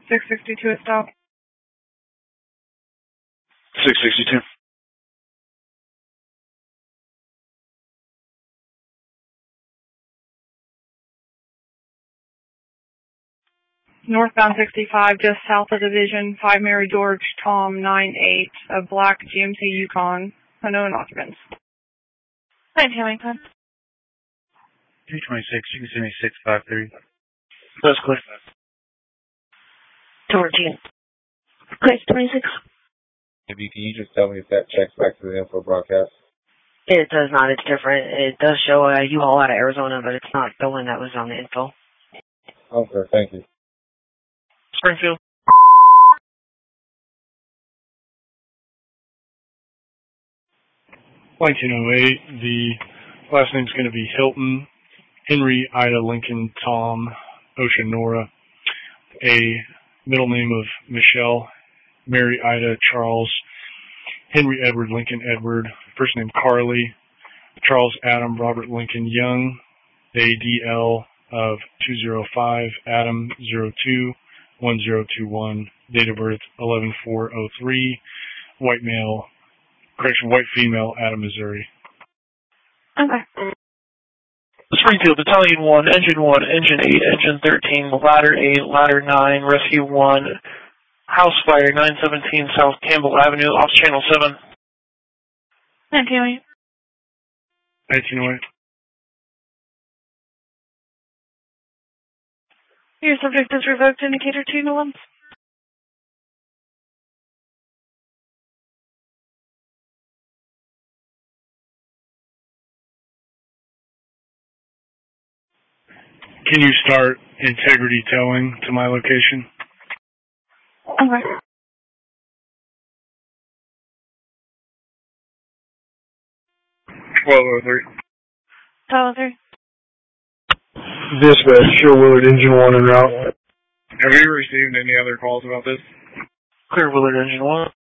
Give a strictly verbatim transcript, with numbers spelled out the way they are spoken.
six sixty-two at stop. six sixty-two. Northbound sixty-five, just south of Division, five Mary George, Tom nine eight, a black G M C Yukon, unknown occupants. Hi, Hamilton. two twenty-six, you can send me six five three. That's clear. Georgia. Chris, twenty-six. Maybe can you just tell me if that checks back to the info broadcast? It does not. It's different. It does show a U-Haul out of Arizona, but it's not the one that was on the info. Okay, thank you. Springfield. nineteen oh eight, the last name's going to be Hilton, Henry, Ida, Lincoln, Tom, Ocean, Nora, a middle name of Michelle, Mary, Ida, Charles, Henry, Edward, Lincoln, Edward, first name Carly, Charles, Adam, Robert, Lincoln, Young, A D L of two oh five, Adam, zero two, one zero two one, date of birth eleven four oh three, white male, correction, white female, Adam, Missouri. Okay. Springfield, Battalion one, Engine one, Engine eight, Engine thirteen, Ladder eight, Ladder nine, Rescue one, House Fire nine seventeen South Campbell Avenue, off Channel seven. nineteen oh eight. nineteen oh eight. Your subject is revoked indicator two no one. Can you start integrity towing to my location? Okay. twelve oh three. twelve oh three. Dispatch, Sure Willard, Engine one en route. Have you received any other calls about this? Clear Willard, Engine one.